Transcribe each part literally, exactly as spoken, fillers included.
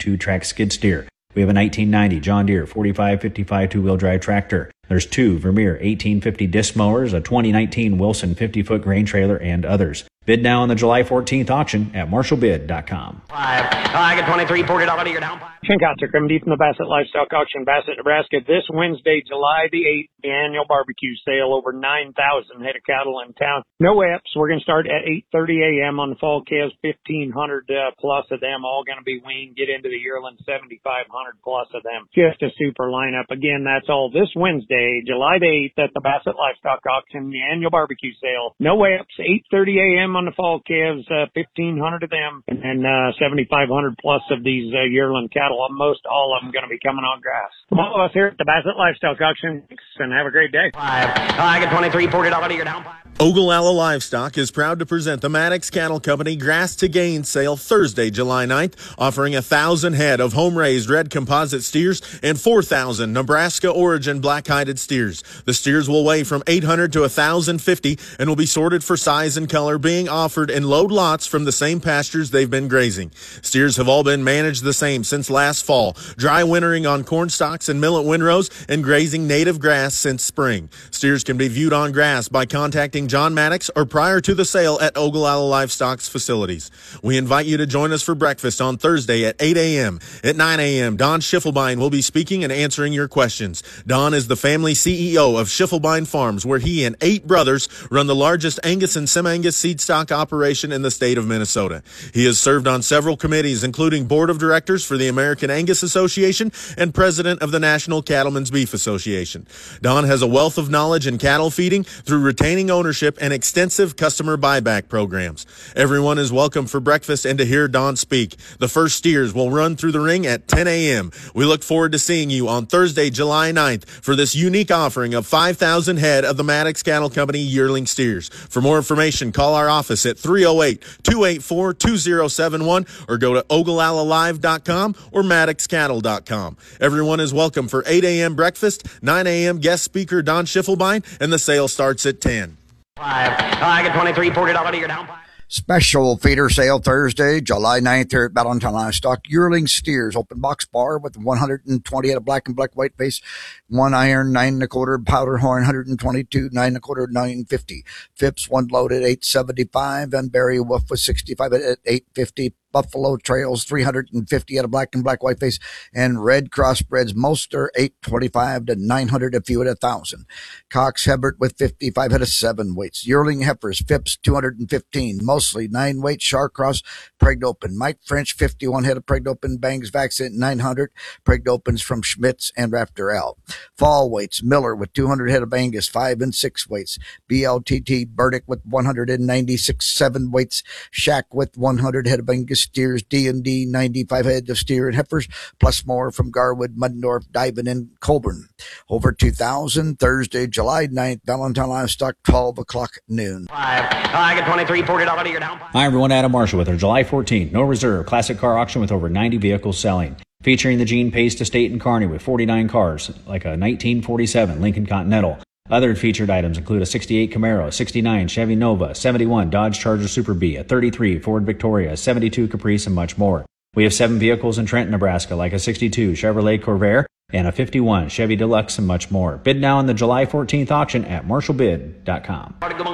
two-track skid steer. We have a nineteen ninety John Deere forty-five fifty-five two-wheel drive tractor. There's two Vermeer eighteen fifty disc mowers, a twenty nineteen Wilson fifty-foot grain trailer, and others. Bid now on the July fourteenth auction at marshall bid dot com. Five. I get twenty-three, forty dollars, you're down. Shinkotzer coming deep from the Bassett Livestock Auction, Bassett, Nebraska. This Wednesday, July the eighth, the annual barbecue sale. Over nine thousand head of cattle in town. No E Ps. We're going to start at eight thirty a.m. on the fall calves. fifteen hundred uh, plus of them all going to be weaned. Get into the yearling, seventy-five hundred plus of them. Just a super lineup. Again, that's all this Wednesday, July the eighth at the Bassett Livestock Auction, the annual barbecue sale. No E Ps. eight thirty a.m. on the fall calves, uh, fifteen hundred of them, and then uh, seventy-five hundred plus of these uh, yearling cattle. Most all of them going to be coming on grass. From all of us here at the Bassett Livestock Auction, and have a great day. Five. I get twenty-three, forty dollars, you're down. Ogallala Livestock is proud to present the Maddox Cattle Company Grass to Gain sale Thursday, July ninth, offering one thousand head of home-raised red composite steers and four thousand Nebraska origin black-hided steers. The steers will weigh from eight hundred to one thousand fifty and will be sorted for size and color, being offered in load lots from the same pastures they've been grazing. Steers have all been managed the same since last fall, dry wintering on corn stalks and millet windrows and grazing native grass since spring. Steers can be viewed on grass by contacting John Maddox or prior to the sale at Ogallala Livestock's facilities. We invite you to join us for breakfast on Thursday at eight a.m. At nine a.m., Don Schiffelbein will be speaking and answering your questions. Don is the family C E O of Schiffelbein Farms, where he and eight brothers run the largest Angus and Semi-Angus seed stock operation in the state of Minnesota. He has served on several committees, including Board of Directors for the American Angus Association and President of the National Cattlemen's Beef Association. Don has a wealth of knowledge in cattle feeding through retaining ownership and extensive customer buyback programs. Everyone is welcome for breakfast and to hear Don speak. The first steers will run through the ring at ten a.m. We look forward to seeing you on Thursday, July ninth for this unique offering of five thousand head of the Maddox Cattle Company yearling steers. For more information, call our office at three oh eight, two eight four, two oh seven one or go to ogallala live dot com or maddox cattle dot com. Everyone is welcome for eight a.m. breakfast, nine a.m. guest speaker Don Schiffelbein, and the sale starts at ten. Five. I get twenty-three, forty dollars, you're down. Special feeder sale Thursday, July ninth here at Valentine Livestock. Yearling steers, open box bar with one hundred twenty head of black and black white face, one iron, nine and a quarter, powder horn, one hundred twenty-two, nine and a quarter, nine fifty. Phipps, one loaded, eight seventy-five, and Barry Wolf was sixty-five at eight fifty. Buffalo Trails, three hundred fifty at a black and black white face, and Red Crossbreds, most are eight twenty-five to nine hundred, a few at one thousand. Cox Hebert with fifty-five head of seven weights. Yearling heifers, Phipps, two hundred fifteen, mostly nine weight. Sharcross, pregged open. Mike French, fifty-one head of pregged open. Bangs Vaccine, nine hundred. Pregged opens from Schmitz and Raptor L. Fall weights, Miller with two hundred head of Angus, five and six weights. B L T T Burdick with one hundred ninety-six, seven weights. Shack with one hundred head of Angus steers, D and D, ninety-five head of steer and heifers, plus more from Garwood, Muddendorf, Diven, and Colburn. Over two thousand, Thursday, July ninth, Valentine Livestock, twelve o'clock noon. Five. I get twenty-three, forty dollars, you're down. Hi everyone, Adam Marshall with our July fourteenth No Reserve Classic Car Auction with over ninety vehicles selling. Featuring the Gene Pace Estate in Kearney with forty-nine cars, like a nineteen forty-seven Lincoln Continental. Other featured items include a sixty-eight Camaro, a sixty-nine Chevy Nova, seventy-one Dodge Charger Super B, a thirty-three Ford Victoria, a seventy-two Caprice, and much more. We have seven vehicles in Trenton, Nebraska, like a sixty-two Chevrolet Corvair and a fifty-one Chevy Deluxe, and much more. Bid now on the July fourteenth auction at marshall bid dot com.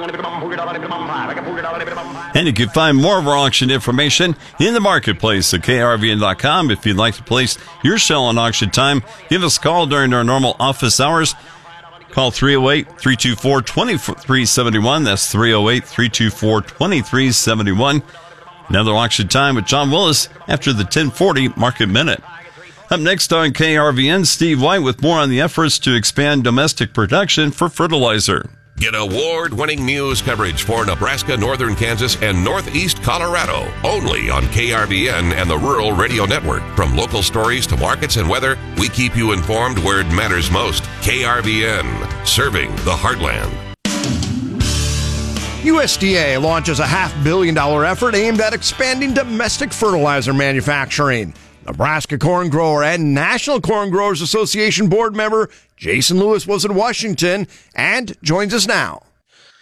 And you can find more of our auction information in the marketplace at K R V N dot com. If you'd like to place your sale on auction time, give us a call during our normal office hours. Call three oh eight, three two four, two three seven one. That's three oh eight, three two four, two three seven one. Another auction time with John Willis after the ten forty Market Minute. Up next on K R V N, Steve White with more on the efforts to expand domestic production for fertilizer. Get award-winning news coverage for Nebraska, northern Kansas, and northeast Colorado. Only on K R V N and the Rural Radio Network. From local stories to markets and weather, we keep you informed where it matters most. K R V N, serving the heartland. U S D A launches a half billion dollar effort aimed at expanding domestic fertilizer manufacturing. Nebraska corn grower and National Corn Growers Association board member Jason Lewis was in Washington and joins us now.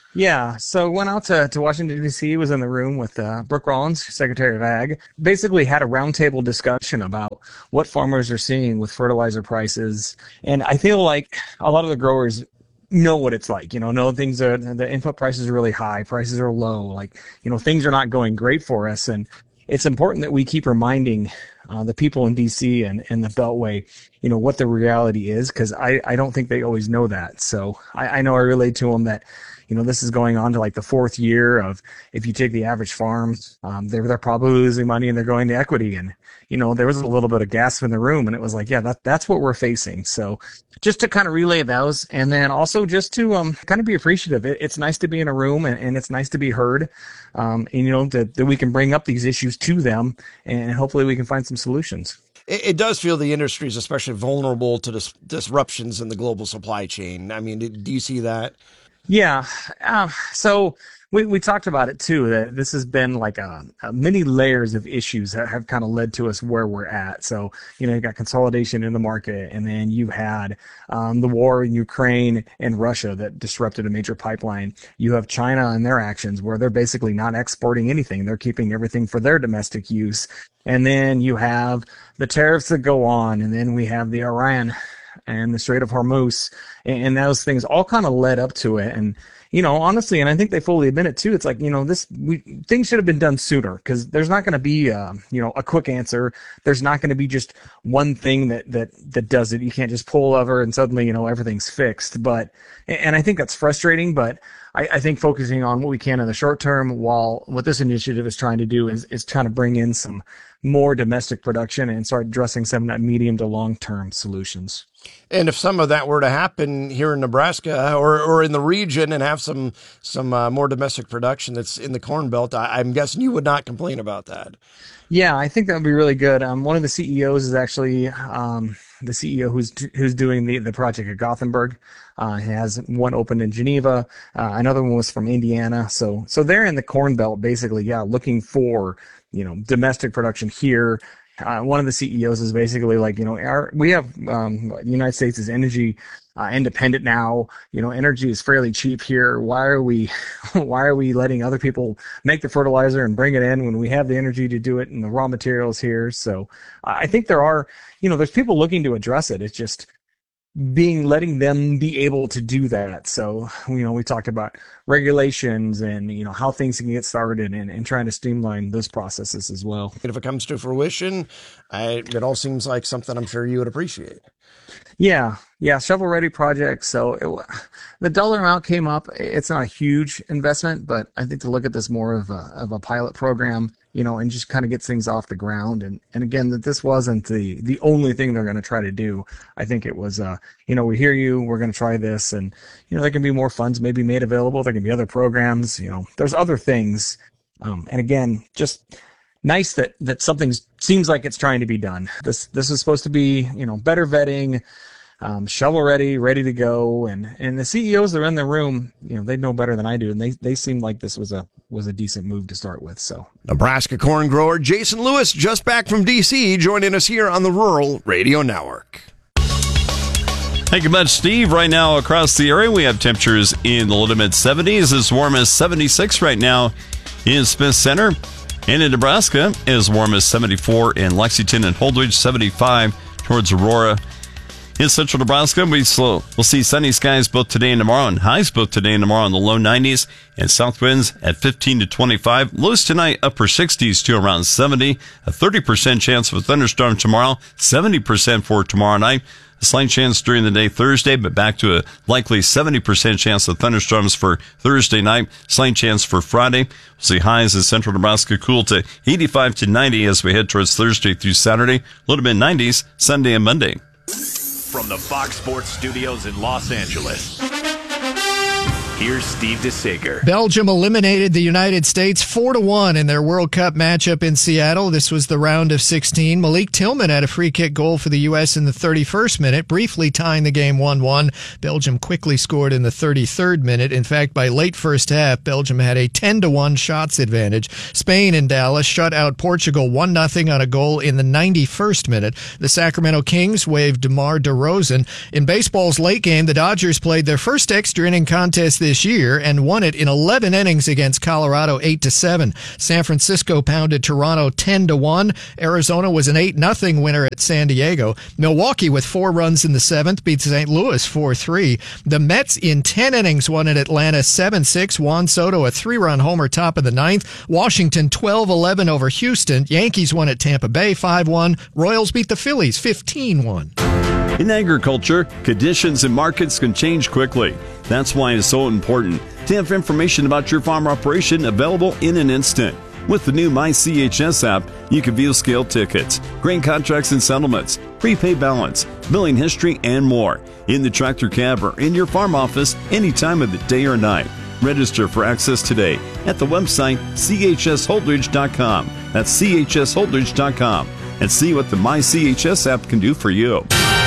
Yeah, so went out to, to Washington, D C, was in the room with uh, Brooke Rollins, Secretary of Ag, basically had a roundtable discussion about what farmers are seeing with fertilizer prices. And I feel like a lot of the growers know what it's like, you know, know things are, the input prices are really high, prices are low, like, you know, things are not going great for us. And it's important that we keep reminding uh, the people in D C and, and the Beltway, you know, what the reality is, because I, I don't think they always know that. So I, I know I relayed to them that, you know, this is going on to like the fourth year of, if you take the average farm, um, they're, they're probably losing money and they're going to equity. And, you know, there was a little bit of gasp in the room, and it was like, yeah, that, that's what we're facing. So just to kind of relay those, and then also just to um, kind of be appreciative. It, it's nice to be in a room, and, and it's nice to be heard, um, and, you know, that, that we can bring up these issues to them, and hopefully we can find some solutions. It, it does feel the industry is especially vulnerable to dis- disruptions in the global supply chain. I mean, do you see that? Yeah. Uh, so we, we talked about it too, that this has been like a, a many layers of issues that have kind of led to us where we're at. So, you know, you got consolidation in the market, and then you had um, the war in Ukraine and Russia that disrupted a major pipeline. You have China and their actions where they're basically not exporting anything. They're keeping everything for their domestic use. And then you have the tariffs that go on, and then we have the Iran and the Strait of Hormuz, and those things all kind of led up to it. And, you know, honestly, and I think they fully admit it too, it's like, you know, this, we, things should have been done sooner, because there's not going to be, uh, you know, a quick answer. There's not going to be just one thing that, that, that does it. You can't just pull over and suddenly, you know, everything's fixed. But, and I think that's frustrating, but I, I think focusing on what we can in the short term, while what this initiative is trying to do is, is trying to bring in some more domestic production and start addressing some medium to long-term solutions. And if some of that were to happen here in Nebraska or, or in the region and have some some uh, more domestic production that's in the Corn Belt, I, I'm guessing you would not complain about that. Yeah, I think that would be really good. Um, one of the C E Os is actually um, the C E O who's who's doing the, the project at Gothenburg. Uh, he has one open in Geneva. Uh, another one was from Indiana. So so they're in the Corn Belt, basically, yeah, looking for, you know, domestic production here. Uh, one of the C E Os is basically like, you know, our, we have, um, the United States is energy uh, independent now. You know, energy is fairly cheap here. Why are we, why are we letting other people make the fertilizer and bring it in when we have the energy to do it and the raw materials here? So uh, I think there are, you know, there's people looking to address it. It's just being, letting them be able to do that. So, you know, we talked about regulations and, you know, how things can get started, and, and trying to streamline those processes as well. And if it comes to fruition, I, it all seems like something I'm sure you would appreciate. Yeah. Yeah. Shovel ready project. So it, the dollar amount came up. It's not a huge investment, but I think to look at this more of a, of a pilot program, you know, and just kind of get things off the ground. And, and again, that this wasn't the, the only thing they're going to try to do. I think it was, uh, you know, we hear you, we're going to try this, and, you know, there can be more funds maybe made available. There can be other programs, you know, there's other things. Um, and again, just nice that, that something seems like it's trying to be done. This, this is supposed to be, you know, better vetting, um, shovel ready, ready to go. And, and the C E Os that are in the room, you know, they know better than I do. And they, they seem like this was a, was a decent move to start with. So Nebraska corn grower Jason Lewis, just back from D C, joining us here on the Rural Radio Network. Thank you much, Steve. Right now across the area, we have temperatures in the low to mid seventies, as warm as seventy-six right now in Smith Center. And in Nebraska, as warm as seventy-four in Lexington and Holdridge, seventy-five towards Aurora. In central Nebraska, we will see sunny skies both today and tomorrow, and highs both today and tomorrow in the low nineties, and south winds at fifteen to twenty-five. Lows tonight, upper sixties to around seventy. A thirty percent chance of a thunderstorm tomorrow, seventy percent for tomorrow night. A slight chance during the day Thursday, but back to a likely seventy percent chance of thunderstorms for Thursday night. Slight chance for Friday. We'll see highs in central Nebraska cool to eighty-five to ninety as we head towards Thursday through Saturday. A little bit nineties Sunday and Monday. From the Fox Sports Studios in Los Angeles, here's Steve DeSager. Belgium eliminated the United States four to one in their World Cup matchup in Seattle. This was the round of sixteen. Malik Tillman had a free kick goal for the U S in the thirty-first minute, briefly tying the game one one. Belgium quickly scored in the thirty-third minute. In fact, by late first half, Belgium had a ten to one shots advantage. Spain in Dallas shut out Portugal one nothing on a goal in the ninety-first minute. The Sacramento Kings waved DeMar DeRozan. In baseball's late game, the Dodgers played their first extra inning contest this this year and won it in eleven innings against Colorado eight to seven. San Francisco pounded Toronto ten to one. Arizona was an eight nothing winner at San Diego. Milwaukee with four runs in the seventh beat Saint Louis four three. The Mets in ten innings won at Atlanta seven six. Juan Soto a three-run homer top of the ninth. Washington twelve eleven over Houston. Yankees won at Tampa Bay five one. Royals beat the Phillies fifteen one. In agriculture, conditions and markets can change quickly. That's why it's so important to have information about your farm operation available in an instant. With the new My C H S app, you can view scale tickets, grain contracts and settlements, prepaid balance, billing history, and more in the tractor cab or in your farm office any time of the day or night. Register for access today at the website C H S Holdridge dot com. That's C H S Holdridge dot com. And see what the My C H S app can do for you.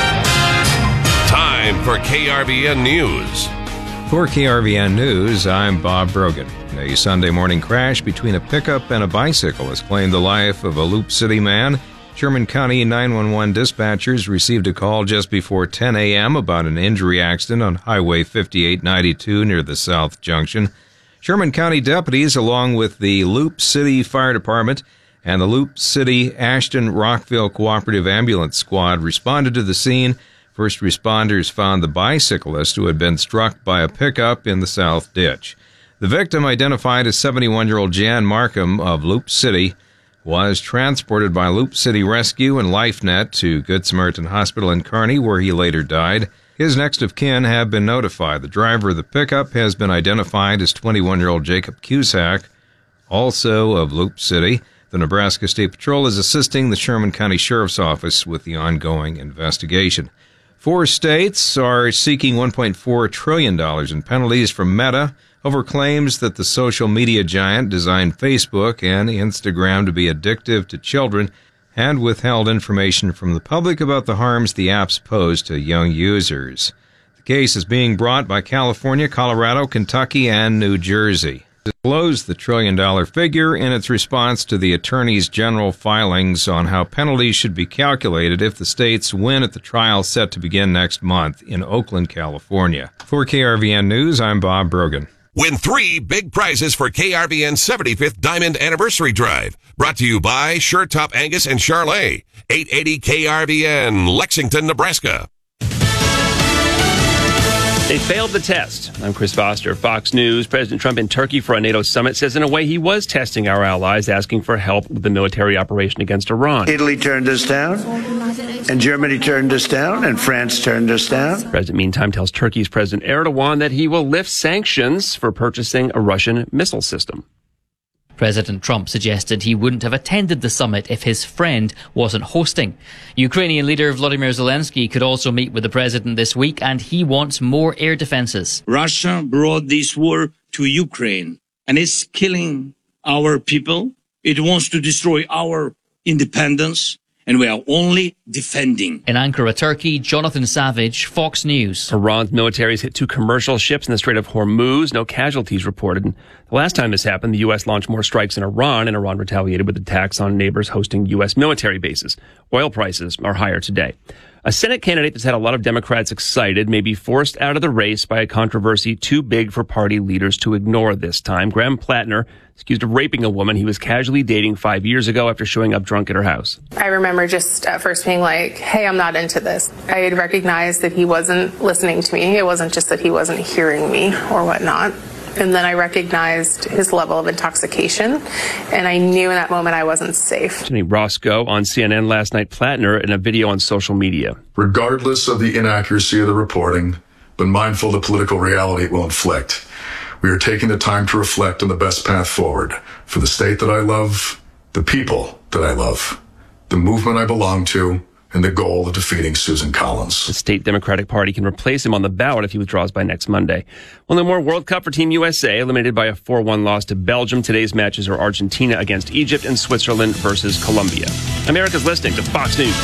Time for K R V N News. For K R V N News, I'm Bob Brogan. A Sunday morning crash between a pickup and a bicycle has claimed the life of a Loop City man. Sherman County nine one one dispatchers received a call just before ten a.m. about an injury accident on Highway fifty-eight ninety-two near the South Junction. Sherman County deputies, along with the Loop City Fire Department and the Loop City Ashton Rockville Cooperative Ambulance Squad, responded to the scene. First responders found the bicyclist who had been struck by a pickup in the South Ditch. The victim, identified as seventy-one-year-old Jan Markham of Loop City, was transported by Loop City Rescue and LifeNet to Good Samaritan Hospital in Kearney, where he later died. His next of kin have been notified. The driver of the pickup has been identified as twenty-one-year-old Jacob Cusack, also of Loop City. The Nebraska State Patrol is assisting the Sherman County Sheriff's Office with the ongoing investigation. Four states are seeking one point four trillion dollars in penalties from Meta over claims that the social media giant designed Facebook and Instagram to be addictive to children and withheld information from the public about the harms the apps pose to young users. The case is being brought by California, Colorado, Kentucky, and New Jersey. Disclosed the trillion-dollar figure in its response to the Attorney's General filings on how penalties should be calculated if the states win at the trial set to begin next month in Oakland, California. For K R V N News, I'm Bob Brogan. Win three big prizes for K R V N's seventy-fifth Diamond Anniversary Drive. Brought to you by Sure Top Angus and Charlet. eight eighty K R V N, Lexington, Nebraska. They failed the test. I'm Chris Foster, Fox News. President Trump in Turkey for a NATO summit says in a way he was testing our allies, asking for help with the military operation against Iran. Italy turned us down, and Germany turned us down, and France turned us down. The president, meantime, tells Turkey's President Erdogan that he will lift sanctions for purchasing a Russian missile system. President Trump suggested he wouldn't have attended the summit if his friend wasn't hosting. Ukrainian leader Volodymyr Zelensky could also meet with the president this week, and he wants more air defenses. Russia brought this war to Ukraine, and it's killing our people. It wants to destroy our independence, and we are only defending. In Ankara, Turkey, Jonathan Savage, Fox News. Iran's military has hit two commercial ships in the Strait of Hormuz. No casualties reported. And the last time this happened, the U S launched more strikes in Iran, and Iran retaliated with attacks on neighbors hosting U S military bases. Oil prices are higher today. A Senate candidate that's had a lot of Democrats excited may be forced out of the race by a controversy too big for party leaders to ignore this time. Graham Plattner is accused of raping a woman he was casually dating five years ago after showing up drunk at her house. I remember just at first being like, hey, I'm not into this. I had recognized that he wasn't listening to me. It wasn't just that he wasn't hearing me or whatnot. And then I recognized his level of intoxication, and I knew in that moment I wasn't safe. Jenny Roscoe on C N N last night, Plattner in a video on social media. Regardless of the inaccuracy of the reporting, but mindful of the political reality it will inflict, we are taking the time to reflect on the best path forward for the state that I love, the people that I love, the movement I belong to, and the goal of defeating Susan Collins. The state Democratic Party can replace him on the ballot if he withdraws by next Monday. Well, no more World Cup for Team U S A, eliminated by a four one loss to Belgium. Today's matches are Argentina against Egypt and Switzerland versus Colombia. America's listening to Fox News.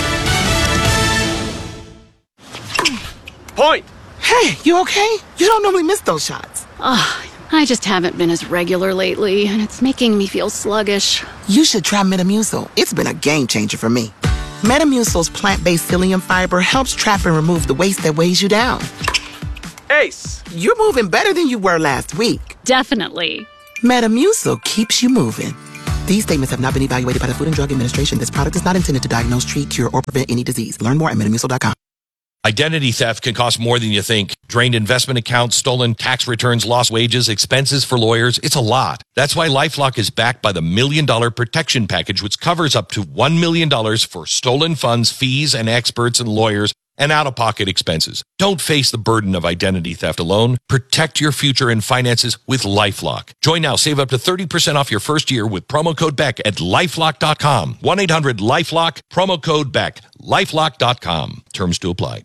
Point! Hey, you okay? You don't normally miss those shots. Ugh, I just haven't been as regular lately, and it's making me feel sluggish. You should try Metamucil. It's been a game changer for me. Metamucil's plant-based psyllium fiber helps trap and remove the waste that weighs you down. Ace! You're moving better than you were last week. Definitely. Metamucil keeps you moving. These statements have not been evaluated by the Food and Drug Administration. This product is not intended to diagnose, treat, cure, or prevent any disease. Learn more at metamucil dot com. Identity theft can cost more than you think. Drained investment accounts, stolen tax returns, lost wages, expenses for lawyers. It's a lot. That's why LifeLock is backed by the Million Dollar Protection Package, which covers up to one million dollars for stolen funds, fees, and experts and lawyers, and out-of-pocket expenses. Don't face the burden of identity theft alone. Protect your future and finances with LifeLock. Join now. Save up to thirty percent off your first year with promo code Beck at lifelock dot com. one eight hundred lifelock, promo code Beck, lifelock dot com. Terms to apply.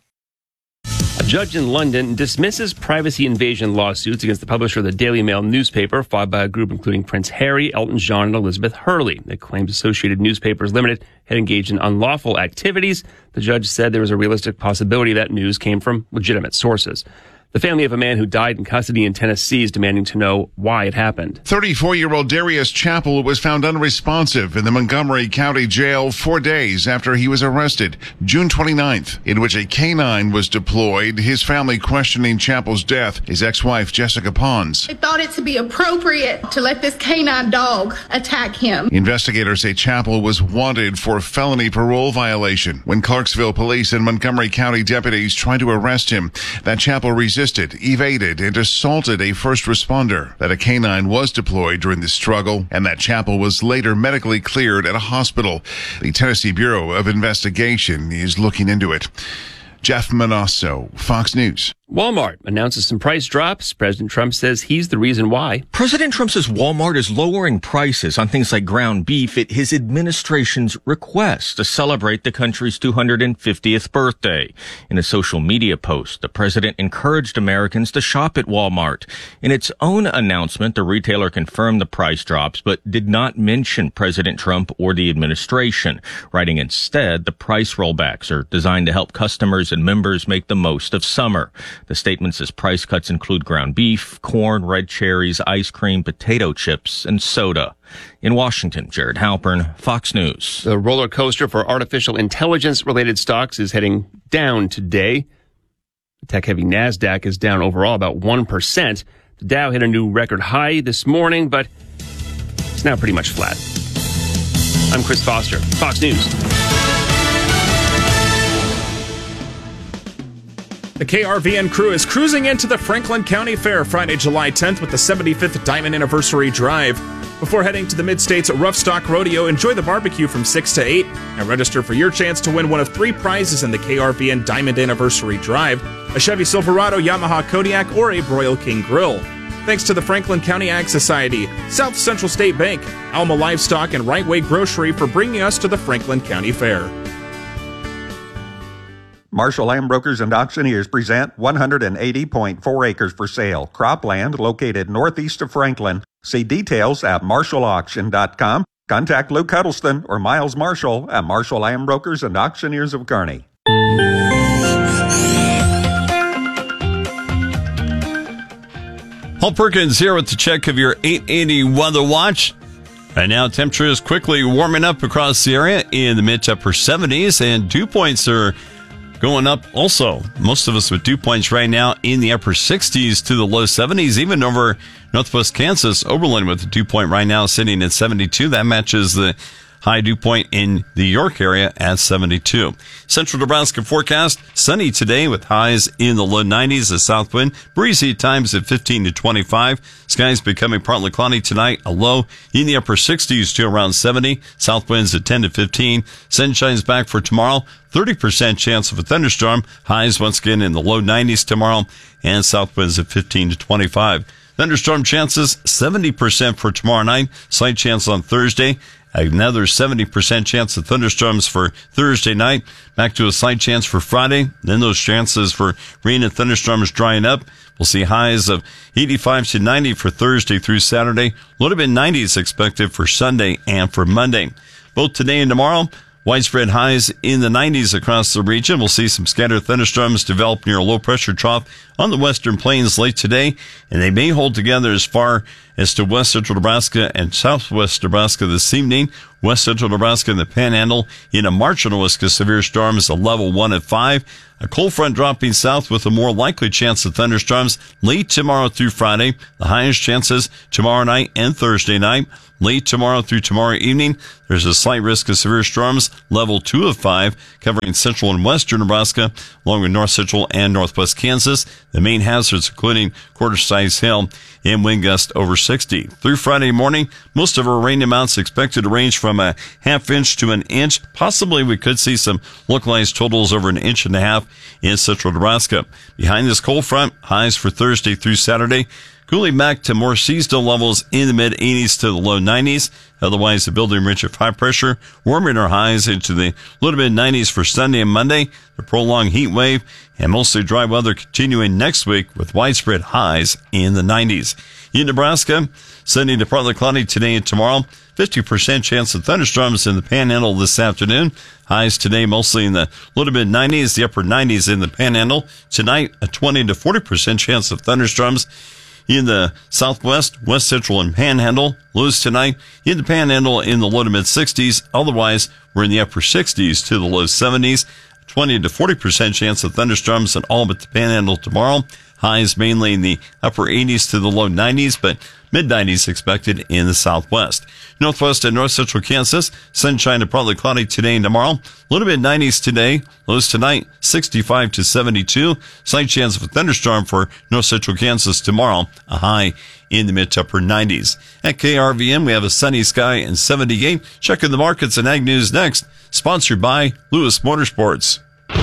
A judge in London dismisses privacy invasion lawsuits against the publisher of the Daily Mail newspaper, filed by a group including Prince Harry, Elton John, and Elizabeth Hurley. It claims Associated Newspapers Limited had engaged in unlawful activities. The judge said there was a realistic possibility that news came from legitimate sources. The family of a man who died in custody in Tennessee is demanding to know why it happened. thirty-four-year-old Darius Chappell was found unresponsive in the Montgomery County Jail four days after he was arrested, June twenty-ninth, in which a canine was deployed. His family questioning Chappell's death. His ex-wife, Jessica Pons. I thought it to be appropriate to let this canine dog attack him. Investigators say Chappell was wanted for felony parole violation when Clarksville police and Montgomery County deputies tried to arrest him. That Chappell resisted. evaded, and assaulted a first responder, that a canine was deployed during the struggle, and that Chappell was later medically cleared at a hospital. The Tennessee Bureau of Investigation is looking into it. Jeff Manasso, Fox News. Walmart announces some price drops. President Trump says he's the reason why. President Trump says Walmart is lowering prices on things like ground beef at his administration's request to celebrate the country's two hundred fiftieth birthday. In a social media post, the president encouraged Americans to shop at Walmart. In its own announcement, the retailer confirmed the price drops, but did not mention President Trump or the administration, writing instead, the price rollbacks are designed to help customers and members make the most of summer. The statement says price cuts include ground beef, corn, red cherries, ice cream, potato chips, and soda. In Washington, Jared Halpern, Fox News. The roller coaster for artificial intelligence-related stocks is heading down today. The tech-heavy NASDAQ is down overall about one percent. The Dow hit a new record high this morning, but it's now pretty much flat. I'm Chris Foster, Fox News. The K R V N crew is cruising into the Franklin County Fair Friday, July tenth with the seventy-fifth Diamond Anniversary Drive. Before heading to the Mid-States Rough Stock Rodeo, enjoy the barbecue from six to eight and register for your chance to win one of three prizes in the K R V N Diamond Anniversary Drive, a Chevy Silverado, Yamaha Kodiak, or a Broil King Grill. Thanks to the Franklin County Ag Society, South Central State Bank, Alma Livestock, and Right Way Grocery for bringing us to the Franklin County Fair. Marshall Land Brokers and Auctioneers present one hundred eighty point four acres for sale. Cropland located northeast of Franklin. See details at marshall auction dot com. Contact Luke Huddleston or Miles Marshall at Marshall Land Brokers and Auctioneers of Kearney. Paul Perkins here with the check of your eight eighty Weather Watch. Right now, temperature is quickly warming up across the area in the mid to upper seventies, and dew points are going up also. Most of us with dew points right now in the upper sixties to the low seventies, even over northwest Kansas. Oberlin with a dew point right now sitting at seventy-two. That matches the high dew point in the York area at seventy-two. Central Nebraska forecast, sunny today with highs in the low nineties. A south wind, breezy times at fifteen to twenty-five. Skies becoming partly cloudy tonight, a low in the upper sixties to around seventy. South winds at ten to fifteen. Sunshine's back for tomorrow. thirty percent chance of a thunderstorm. Highs once again in the low nineties tomorrow, and south winds at fifteen to twenty-five. Thunderstorm chances seventy percent for tomorrow night. Slight chance on Thursday. Another seventy percent chance of thunderstorms for Thursday night. Back to a slight chance for Friday. Then those chances for rain and thunderstorms drying up. We'll see highs of eighty-five to ninety for Thursday through Saturday. Low to mid nineties expected for Sunday and for Monday. Both today and tomorrow, Widespread highs in the nineties across the region. We'll see some scattered thunderstorms develop near a low-pressure trough on the western plains late today, and they may hold together as far as to west central Nebraska and southwest Nebraska this evening. West central Nebraska and the Panhandle in a marginal risk of severe storms, a level one at five. A cold front dropping south with a more likely chance of thunderstorms late tomorrow through Friday. The highest chances tomorrow night and Thursday night. Late tomorrow through tomorrow evening, there's a slight risk of severe storms, level two of five, covering central and western Nebraska, along with north central and northwest Kansas. The main hazards, including quarter-size hail and wind gust over sixty. Through Friday morning, most of our rain amounts expected to range from a half inch to an inch. Possibly we could see some localized totals over an inch and a half in central Nebraska. Behind this cold front, highs for Thursday through Saturday, cooling back to more seasonal levels in the mid-eighties to the low nineties. Otherwise, the building ridge of high pressure, warming our highs into the low to mid-nineties for Sunday and Monday. The prolonged heat wave and mostly dry weather continuing next week with widespread highs in the nineties. In Nebraska, sunny to partly cloudy today and tomorrow. fifty percent chance of thunderstorms in the Panhandle this afternoon. Highs today mostly in the low to mid-nineties, the upper nineties in the Panhandle. Tonight, a twenty to forty percent chance of thunderstorms in the southwest, west central, and Panhandle. Lows tonight in the Panhandle in the low to mid-sixties. Otherwise, we're in the upper sixties to the low seventies. twenty to forty percent chance of thunderstorms in all but the Panhandle tomorrow. Highs mainly in the upper eighties to the low nineties, but mid-nineties expected in the southwest. Northwest and north central Kansas, sunshine to partly cloudy today and tomorrow. Low to mid-nineties today. Lows tonight, sixty-five to seventy-two. Slight chance of a thunderstorm for north central Kansas tomorrow. A high in the mid to upper nineties. At K R V N, we have a sunny sky and seventy-eight. Checking the markets and ag news next. Sponsored by Lewis Motorsports.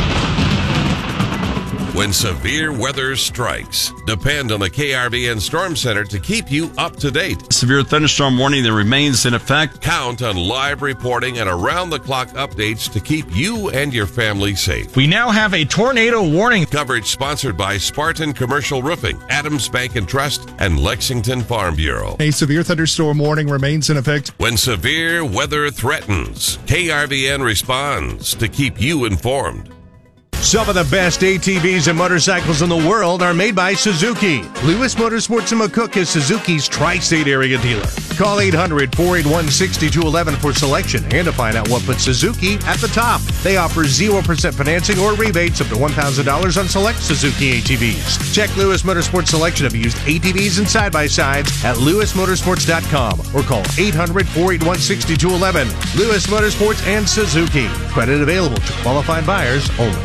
When severe weather strikes, depend on the K R V N Storm Center to keep you up to date. Severe thunderstorm warning that remains in effect. Count on live reporting and around-the-clock updates to keep you and your family safe. We now have a tornado warning. Coverage sponsored by Spartan Commercial Roofing, Adams Bank and Trust, and Lexington Farm Bureau. A severe thunderstorm warning remains in effect. When severe weather threatens, K R V N responds to keep you informed. Some of the best A T Vs and motorcycles in the world are made by Suzuki. Lewis Motorsports in McCook is Suzuki's tri-state area dealer. Call eight hundred, four eight one, six two one one for selection and to find out what puts Suzuki at the top. They offer zero percent financing or rebates up to one thousand dollars on select Suzuki A T Vs. Check Lewis Motorsports selection of used A T Vs and side-by-sides at lewis motorsports dot com or call eight hundred, four eight one, six two one one. Lewis Motorsports and Suzuki. Credit available to qualified buyers only.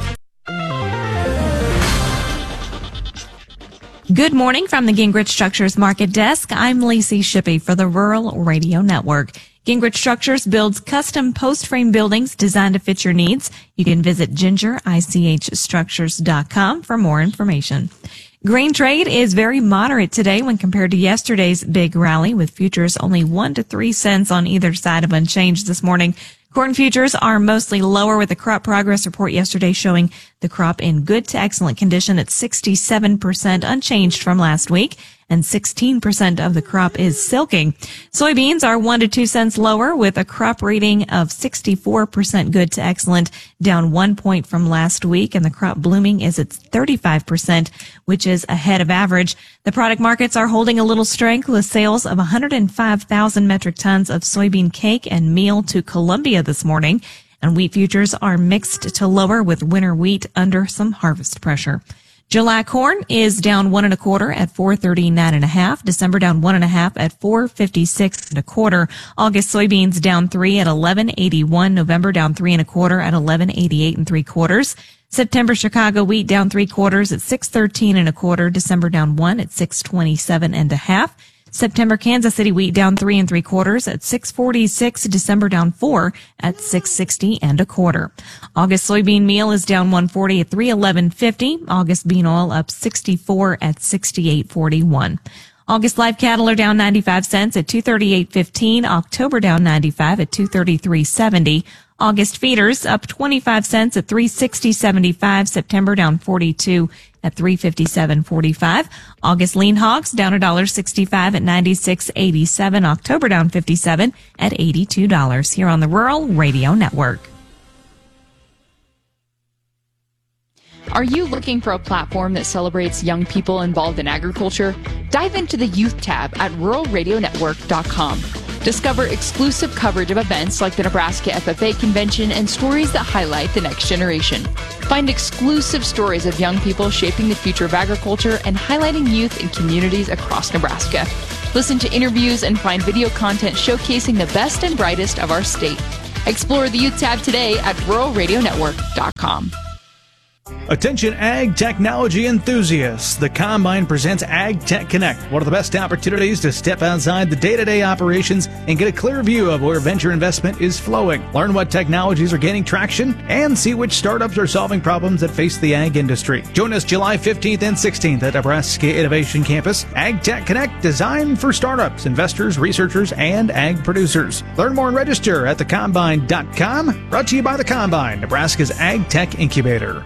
Good morning from the Gingrich Structures Market Desk. I'm Lacey Shippey for the Rural Radio Network. Gingrich Structures builds custom post-frame buildings designed to fit your needs. You can visit ginger I C H structures dot com for more information. Grain trade is very moderate today when compared to yesterday's big rally, with futures only one to three cents on either side of unchanged this morning. Corn futures are mostly lower, with the crop progress report yesterday showing the crop in good to excellent condition at sixty-seven percent, unchanged from last week, and sixteen percent of the crop is silking. Soybeans are one to two cents lower, with a crop rating of sixty-four percent good to excellent, down one point from last week, and the crop blooming is at thirty-five percent, which is ahead of average. The product markets are holding a little strength, with sales of one hundred five thousand metric tons of soybean cake and meal to Colombia this morning, and wheat futures are mixed to lower, with winter wheat under some harvest pressure. July corn is down one and a quarter at four thirty-nine and a half. December down one and a half at four fifty-six and a quarter. August soybeans down three at eleven eighty-one. November down three and a quarter at eleven eighty-eight and three quarters. September Chicago wheat down three quarters at six thirteen and a quarter. December down one at six twenty-seven and a half. September Kansas City wheat down three and three quarters at six forty-six. December down four at six sixty and a quarter. August soybean meal is down one forty at three eleven fifty. August bean oil up sixty-four at sixty-eight forty-one. August live cattle are down ninety-five cents at two thirty-eight fifteen. October down ninety-five at two thirty-three seventy. August feeders up twenty-five cents at three sixty seventy-five. September down forty-two at three fifty-seven forty-five. August lean hogs down one sixty-five at ninety-six eighty-seven. October down fifty-seven at eighty-two dollars. Here on the Rural Radio Network. Are you looking for a platform that celebrates young people involved in agriculture? Dive into the Youth tab at rural radio network dot com. Discover exclusive coverage of events like the Nebraska F F A Convention and stories that highlight the next generation. Find exclusive stories of young people shaping the future of agriculture and highlighting youth in communities across Nebraska. Listen to interviews and find video content showcasing the best and brightest of our state. Explore the Youth tab today at rural radio network dot com. Attention ag technology enthusiasts. The Combine presents Ag Tech Connect, one of the best opportunities to step outside the day-to-day operations and get a clear view of where venture investment is flowing. Learn what technologies are gaining traction and see which startups are solving problems that face the ag industry. Join us July fifteenth and sixteenth at Nebraska Innovation Campus. Ag Tech Connect, designed for startups, investors, researchers, and ag producers. Learn more and register at the combine dot com. Brought to you by the Combine, Nebraska's Ag Tech Incubator.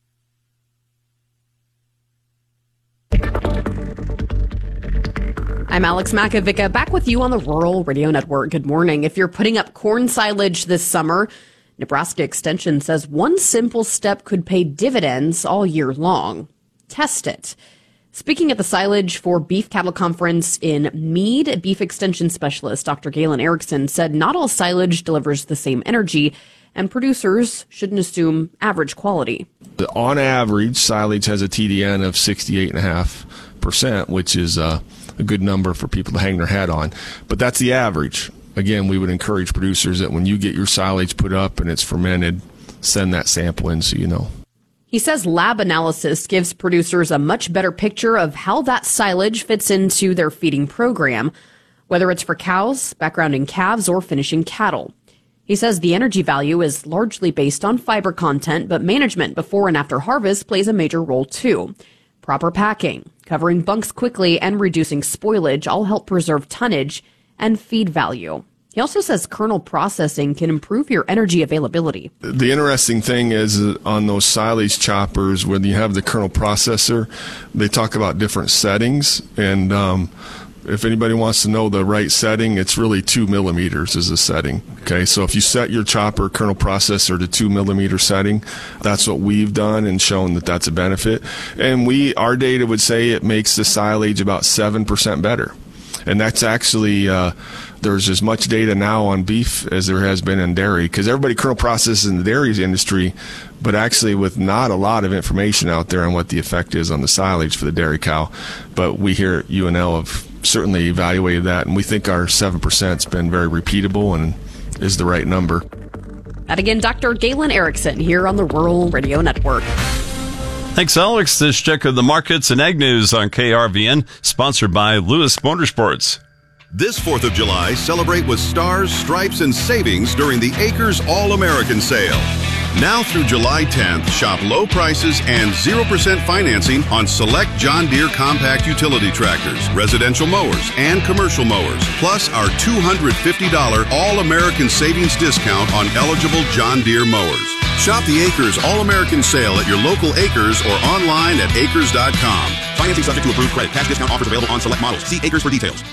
I'm Alex Makovica, back with you on the Rural Radio Network. Good morning. If you're putting up corn silage this summer, Nebraska Extension says one simple step could pay dividends all year long. Test it. Speaking at the Silage for Beef Cattle Conference in Meade, Beef Extension Specialist Doctor Galen Erickson said not all silage delivers the same energy, and producers shouldn't assume average quality. On average, silage has a T D N of sixty-eight point five percent, which is uh, a good number for people to hang their hat on. But that's the average. Again, we would encourage producers that when you get your silage put up and it's fermented, send that sample in so you know. He says lab analysis gives producers a much better picture of how that silage fits into their feeding program, whether it's for cows, backgrounding calves, or finishing cattle. He says the energy value is largely based on fiber content, but management before and after harvest plays a major role too. Proper packing, covering bunks quickly, and reducing spoilage all help preserve tonnage and feed value. He also says kernel processing can improve your energy availability. The interesting thing is on those silage choppers, when you have the kernel processor, they talk about different settings. And um, if anybody wants to know the right setting, it's really two millimeters is the setting. Okay, so if you set your chopper kernel processor to two millimeter setting, that's what we've done and shown that that's a benefit. And we, our data would say it makes the silage about seven percent better. And that's actually, uh, there's as much data now on beef as there has been in dairy, because everybody kernel processes in the dairy industry, but actually with not a lot of information out there on what the effect is on the silage for the dairy cow. But we here at U N L have certainly evaluated that, and we think our seven percent has been very repeatable and is the right number. And again, Doctor Galen Erickson here on the Rural Radio Network. Thanks, Alex. This check of the markets and ag news on K R V N, sponsored by Lewis Motorsports. This fourth of July, celebrate with stars, stripes, and savings during the Acres All-American Sale. Now through July tenth, shop low prices and zero percent financing on select John Deere compact utility tractors, residential mowers, and commercial mowers, plus our two hundred fifty dollars All-American Savings discount on eligible John Deere mowers. Shop the Acres All-American Sale at your local Acres or online at acres dot com. Financing subject to approved credit. Cash discount offers available on select models. See Acres for details.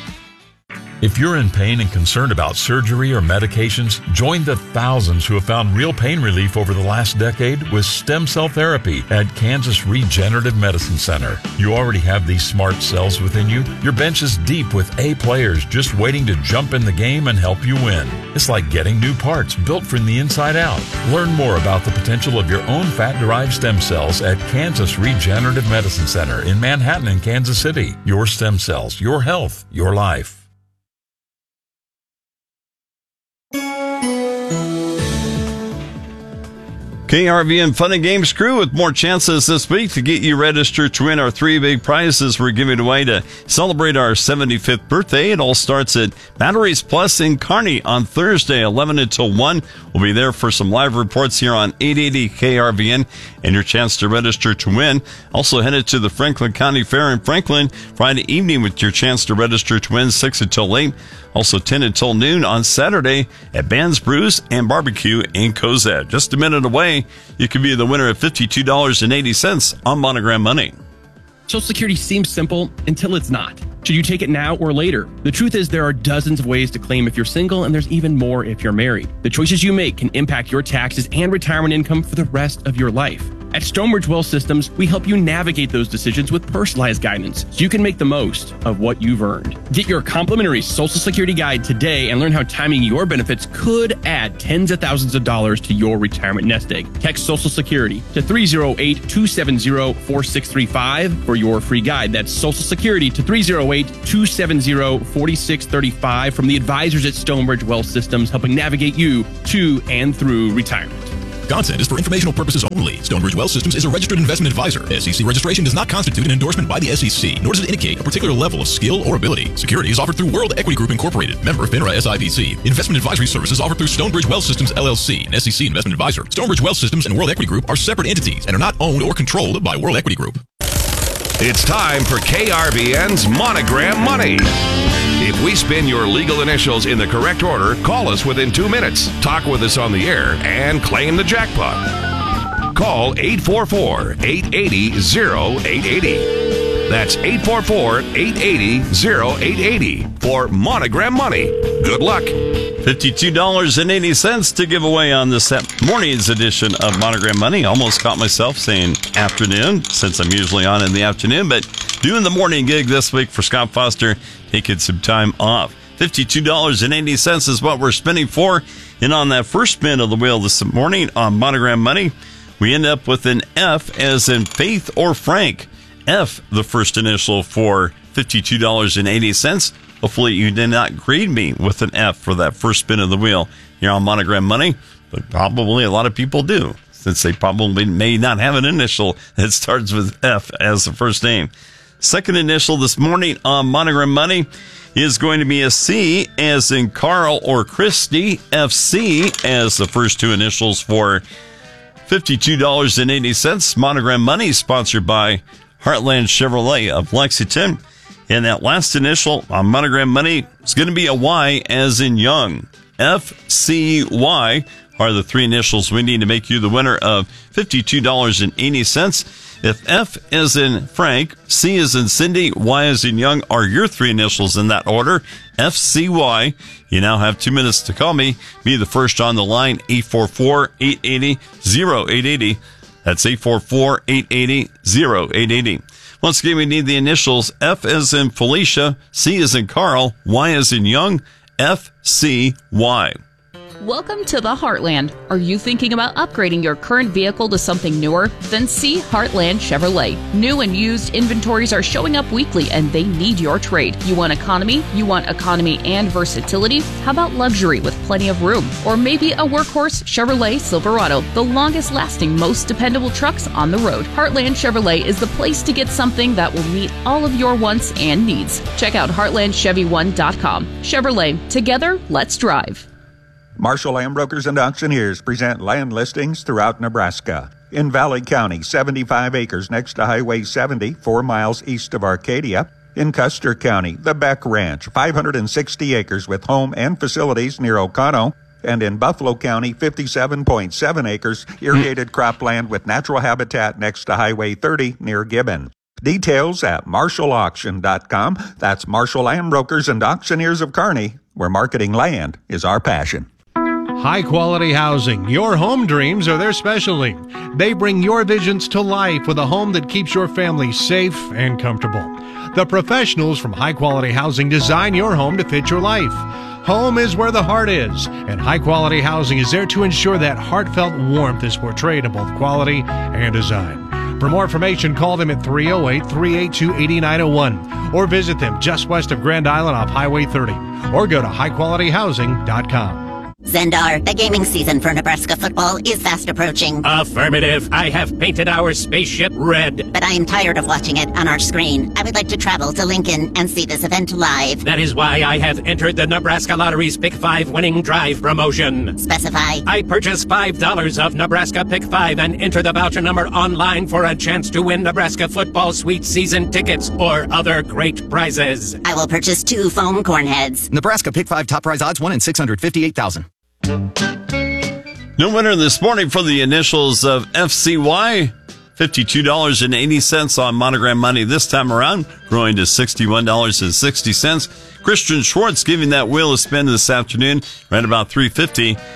If you're in pain and concerned about surgery or medications, join the thousands who have found real pain relief over the last decade with stem cell therapy at Kansas Regenerative Medicine Center. You already have these smart cells within you. Your bench is deep with A players just waiting to jump in the game and help you win. It's like getting new parts built from the inside out. Learn more about the potential of your own fat-derived stem cells at Kansas Regenerative Medicine Center in Manhattan and Kansas City. Your stem cells, your health, your life. K R V N Fun and Games crew with more chances this week to get you registered to win our three big prizes we're giving away to celebrate our seventy-fifth birthday. It all starts at Batteries Plus in Kearney on Thursday, eleven until one. We'll be there for some live reports here on eight eighty K R V N and your chance to register to win. Also headed to the Franklin County Fair in Franklin Friday evening with your chance to register to win six until eight. Also ten until noon on Saturday at Band's Brews and Barbecue in Cozad. Just a minute away, you could be the winner of fifty-two dollars and eighty cents on Monogram Money. Social Security seems simple until it's not. Should you take it now or later? The truth is there are dozens of ways to claim if you're single, and there's even more if you're married. The choices you make can impact your taxes and retirement income for the rest of your life. At Stonebridge Wealth Systems, we help you navigate those decisions with personalized guidance so you can make the most of what you've earned. Get your complimentary Social Security guide today and learn how timing your benefits could add tens of thousands of dollars to your retirement nest egg. Text Social Security to three oh eight, two seven zero, four six three five for your free guide. That's Social Security to three oh eight, two seven zero, four six three five from the advisors at Stonebridge Wealth Systems, helping navigate you to and through retirement. Content is for informational purposes only. Stonebridge Wealth Systems is a registered investment advisor. S E C registration does not constitute an endorsement by the S E C, nor does it indicate a particular level of skill or ability. Securities offered through World Equity Group Incorporated, member FINRA S I P C. Investment advisory services offered through Stonebridge Wealth Systems L L C, an S E C investment advisor. Stonebridge Wealth Systems and World Equity Group are separate entities and are not owned or controlled by World Equity Group. It's time for K R V N's Monogram Money. If we spin your legal initials in the correct order, call us within two minutes, talk with us on the air, and claim the jackpot. Call eight four four, eight eight zero, oh eight eight oh. That's eight four four, eight eight zero, oh eight eight oh for Monogram Money. Good luck. fifty-two dollars and eighty cents to give away on this morning's edition of Monogram Money. Almost caught myself saying afternoon, since I'm usually on in the afternoon, but doing the morning gig this week for Scott Foster, taking some time off. fifty-two dollars and eighty cents is what we're spending for. And on that first spin of the wheel this morning on Monogram Money, we end up with an F as in Faith or Frank. F, the first initial for fifty-two dollars and eighty cents. Hopefully you did not grade me with an F for that first spin of the wheel here on Monogram Money, but probably a lot of people do, since they probably may not have an initial that starts with F as the first name. Second initial this morning on Monogram Money is going to be a C as in Carl or Christy. F C as the first two initials for fifty-two dollars and eighty cents. Monogram Money sponsored by Heartland Chevrolet of Lexington. And that last initial on Monogram Money is going to be a Y as in Young. F C Y are the three initials we need to make you the winner of fifty-two dollars and eighty cents. If F is in Frank, C is in Cindy, Y is in Young are your three initials in that order. F C Y. You now have two minutes to call me. Be the first on the line, eight four four, eight eight zero, oh eight eight oh. That's eight four four, eight eight zero, eight eight oh. Once again, we need the initials. F as in Felicia, C as in Carl, Y as in Young, F C Y. Welcome to the Heartland. Are you thinking about upgrading your current vehicle to something newer? Then see Heartland Chevrolet. New and used inventories are showing up weekly and they need your trade. You want economy? You want economy and versatility? How about luxury with plenty of room? Or maybe a workhorse Chevrolet Silverado, the longest lasting, most dependable trucks on the road. Heartland Chevrolet is the place to get something that will meet all of your wants and needs. Check out heartland chevy one dot com. Chevrolet, together, let's drive. Marshall Land Brokers and Auctioneers present land listings throughout Nebraska. In Valley County, seventy-five acres next to Highway seventy, four miles east of Arcadia. In Custer County, the Beck Ranch, five hundred sixty acres with home and facilities near Oconto. And in Buffalo County, fifty-seven point seven acres, irrigated cropland with natural habitat next to Highway thirty near Gibbon. Details at marshall auction dot com. That's Marshall Land Brokers and Auctioneers of Kearney, where marketing land is our passion. High-quality housing. Your home dreams are their specialty. They bring your visions to life with a home that keeps your family safe and comfortable. The professionals from High Quality Housing design your home to fit your life. Home is where the heart is, and High Quality Housing is there to ensure that heartfelt warmth is portrayed in both quality and design. For more information, call them at three oh eight, three eight two, eight nine oh one or visit them just west of Grand Island off Highway thirty or go to high quality housing dot com. Zendar, the gaming season for Nebraska football is fast approaching. Affirmative. I have painted our spaceship red. But I am tired of watching it on our screen. I would like to travel to Lincoln and see this event live. That is why I have entered the Nebraska Lottery's Pick five Winning Drive promotion. Specify. I purchase five dollars of Nebraska Pick five and enter the voucher number online for a chance to win Nebraska football sweet season tickets or other great prizes. I will purchase two foam corn heads. Nebraska Pick five top prize odds one in six hundred fifty-eight thousand. No winner this morning for the initials of F C Y. fifty-two dollars and eighty cents on Monogram Money this time around, growing to sixty-one dollars and sixty cents. Christian Schwartz giving that wheel a spin this afternoon, right about three fifty.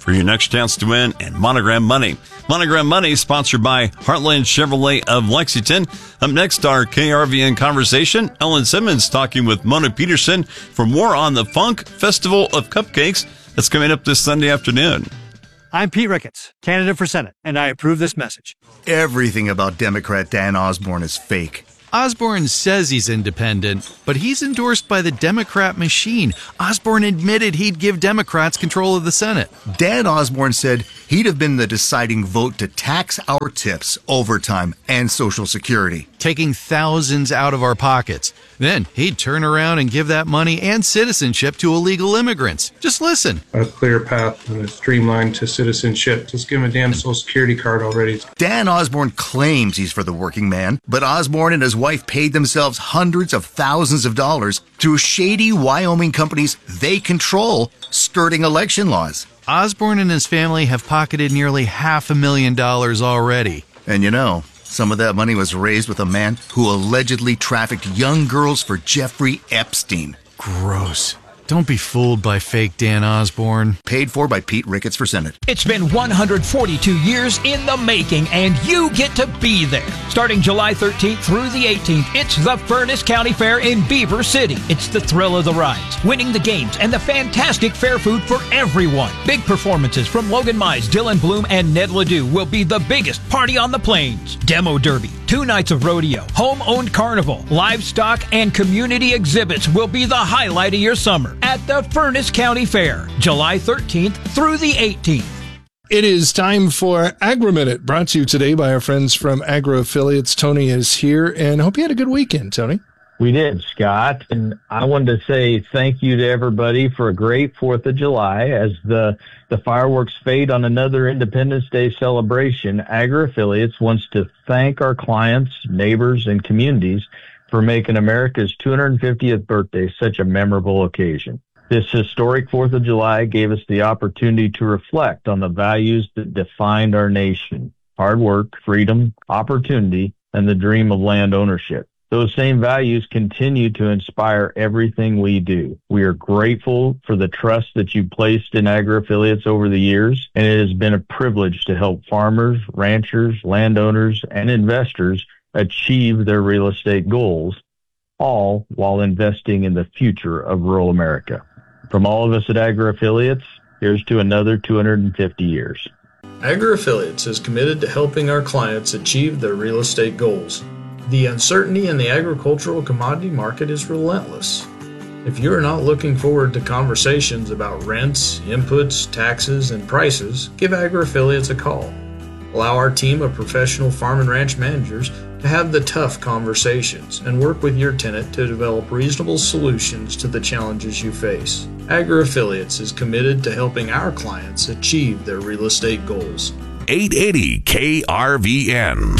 for your next chance to win and Monogram Money. Monogram Money sponsored by Heartland Chevrolet of Lexington. Up next, our K R V N conversation. Ellen Simmons talking with Mona Peterson for more on the Funk Festival of Cupcakes that's coming up this Sunday afternoon. I'm Pete Ricketts, candidate for Senate, and I approve this message. Everything about Democrat Dan Osborne is fake. Osborne says he's independent, but he's endorsed by the Democrat machine. Osborne admitted he'd give Democrats control of the Senate. Dan Osborne said he'd have been the deciding vote to tax our tips, overtime, and Social Security, taking thousands out of our pockets. Then he'd turn around and give that money and citizenship to illegal immigrants. Just listen. A clear path and a streamline to citizenship. Just give him a damn Social Security card already. Dan Osborne claims he's for the working man, but Osborne and his wife paid themselves hundreds of thousands of dollars through shady Wyoming companies they control, skirting election laws. Osborne and his family have pocketed nearly half a million dollars already. And you know, some of that money was raised with a man who allegedly trafficked young girls for Jeffrey Epstein. Gross. Don't be fooled by fake Dan Osborne. Paid for by Pete Ricketts for Senate. It's been one hundred forty-two years in the making, and you get to be there. Starting July thirteenth through the eighteenth, it's the Furnace County Fair in Beaver City. It's the thrill of the rides, winning the games, and the fantastic fair food for everyone. Big performances from Logan Mize, Dylan Bloom, and Ned Ledoux will be the biggest party on the plains. Demo Derby, two nights of rodeo, home-owned carnival, livestock, and community exhibits will be the highlight of your summer at the Furnace County Fair, July thirteenth through the eighteenth. It is time for Agri-Minute, brought to you today by our friends from Agro Affiliates. Tony is here, and hope you had a good weekend, Tony. We did, Scott, and I wanted to say thank you to everybody for a great fourth of July. As the, the fireworks fade on another Independence Day celebration, Agro Affiliates wants to thank our clients, neighbors, and communities for making America's two hundred fiftieth birthday such a memorable occasion. This historic fourth of July gave us the opportunity to reflect on the values that defined our nation: hard work, freedom, opportunity, and the dream of land ownership. Those same values continue to inspire everything we do. We are grateful for the trust that you've placed in Agri Affiliates over the years, and it has been a privilege to help farmers, ranchers, landowners, and investors achieve their real estate goals, all while investing in the future of rural America. From all of us at Agri Affiliates, here's to another two hundred fifty years. Agri Affiliates is committed to helping our clients achieve their real estate goals. The uncertainty in the agricultural commodity market is relentless. If you are not looking forward to conversations about rents, inputs, taxes, and prices, give Agri Affiliates a call. Allow our team of professional farm and ranch managers to have the tough conversations and work with your tenant to develop reasonable solutions to the challenges you face. Agri Affiliates is committed to helping our clients achieve their real estate goals. eight eighty K R V N.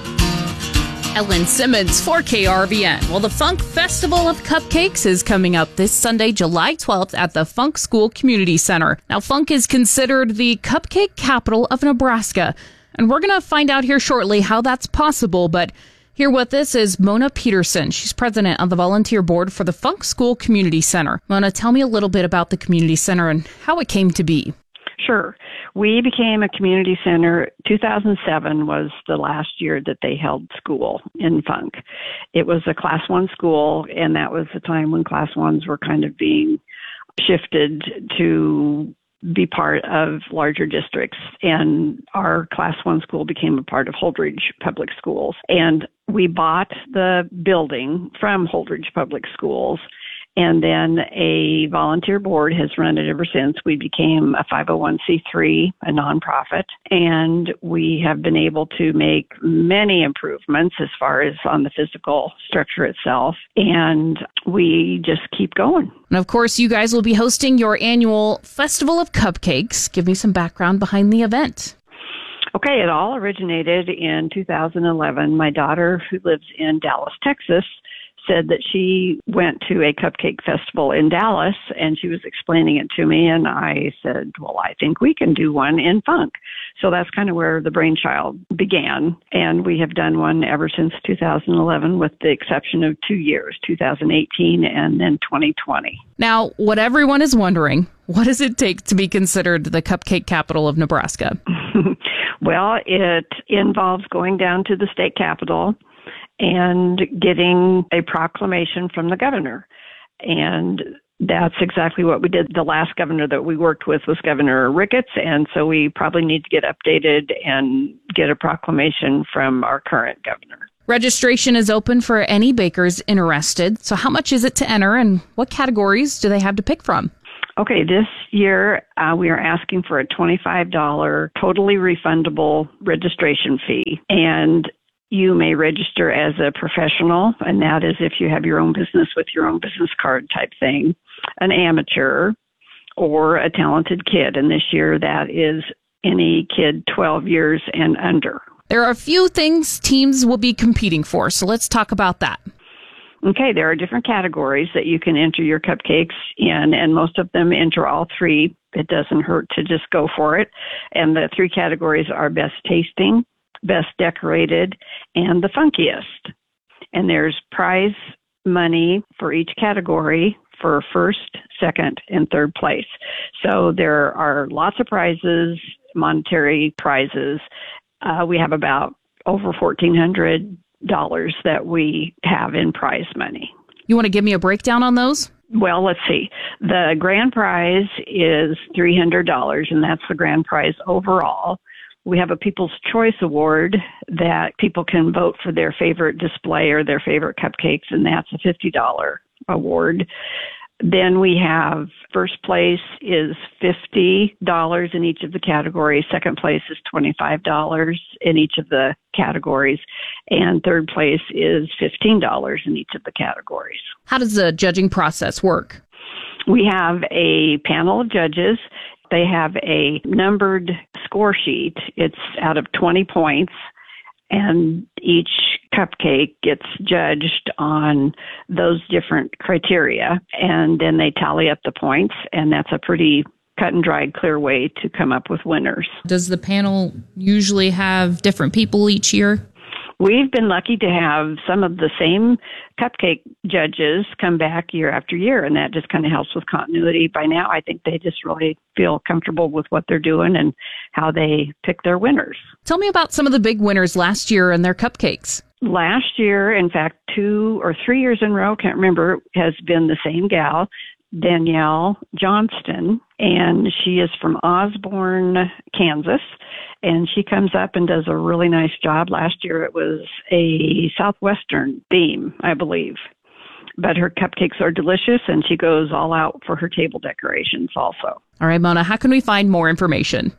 Ellen Simmons for K R V N. Well, the Funk Festival of Cupcakes is coming up this Sunday, July twelfth at the Funk School Community Center. Now, Funk is considered the cupcake capital of Nebraska, and we're going to find out here shortly how that's possible. But here with this is Mona Peterson. She's president of the volunteer board for the Funk School Community Center. Mona, tell me a little bit about the community center and how it came to be. Sure. We became a community center. two thousand seven was the last year that they held school in Funk. It was a class one school, and that was the time when class ones were kind of being shifted to be part of larger districts. And our class one school became a part of Holdridge Public Schools. And we bought the building from Holdridge Public Schools. And then a volunteer board has run it ever since. We became a five oh one c three, a nonprofit, and we have been able to make many improvements as far as on the physical structure itself, and we just keep going. And of course, you guys will be hosting your annual Festival of Cupcakes. Give me some background behind the event. Okay, it all originated in two thousand eleven. My daughter, who lives in Dallas, Texas, said that she went to a cupcake festival in Dallas, and she was explaining it to me, and I said, well, I think we can do one in Funk. So that's kind of where the brainchild began, and we have done one ever since two thousand eleven, with the exception of two years, two thousand eighteen and then twenty twenty. Now, what everyone is wondering, what does it take to be considered the cupcake capital of Nebraska? Well, it involves going down to the state capitol and getting a proclamation from the governor. And that's exactly what we did. The last governor that we worked with was Governor Ricketts, and so we probably need to get updated and get a proclamation from our current governor. Registration is open for any bakers interested. So how much is it to enter, and what categories do they have to pick from? Okay, this year uh, we are asking for a twenty-five dollars totally refundable registration fee. And you may register as a professional, and that is if you have your own business with your own business card type thing, an amateur, or a talented kid. And this year that is any kid twelve years and under. There are a few things teams will be competing for, so let's talk about that. Okay, there are different categories that you can enter your cupcakes in, and most of them enter all three. It doesn't hurt to just go for it. And the three categories are best tasting, best decorated, and the funkiest. And there's prize money for each category for first, second, and third place. So there are lots of prizes, monetary prizes. Uh, we have about over fourteen hundred dollars that we have in prize money. You want to give me a breakdown on those? Well, let's see. The grand prize is three hundred dollars, and that's the grand prize overall. We have a People's Choice Award that people can vote for their favorite display or their favorite cupcakes, and that's a fifty dollars award. Then we have first place is fifty dollars in each of the categories. Second place is twenty-five dollars in each of the categories. And third place is fifteen dollars in each of the categories. How does the judging process work? We have a panel of judges. They have a numbered score sheet. It's out of twenty points. And each cupcake gets judged on those different criteria, and then they tally up the points, and that's a pretty cut and dried, clear way to come up with winners. Does the panel usually have different people each year? We've been lucky to have some of the same cupcake judges come back year after year, and that just kind of helps with continuity. By now, I think they just really feel comfortable with what they're doing and how they pick their winners. Tell me about some of the big winners last year and their cupcakes. Last year, in fact, two or three years in a row, can't remember, has been the same gal, Danielle Johnston, and she is from Osborne, Kansas, and she comes up and does a really nice job. Last year it was a Southwestern theme, I believe, but her cupcakes are delicious, and she goes all out for her table decorations also. All right, Mona, how can we find more information?